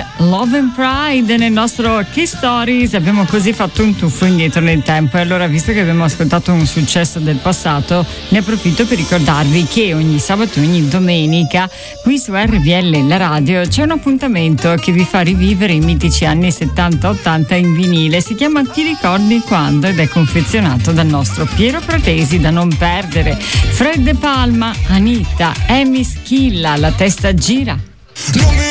Love and Pride nel nostro Key Stories. Abbiamo così fatto un tuffo indietro nel tempo, e allora, visto che abbiamo ascoltato un successo del passato, ne approfitto per ricordarvi che ogni sabato e ogni domenica qui su RPL la radio c'è un appuntamento che vi fa rivivere i mitici anni 70-80 in vinile. Si chiama Ti ricordi quando ed è confezionato dal nostro Piero Pratesi, da non perdere. Fred De Palma, Anita, Amy Schilla, La testa gira.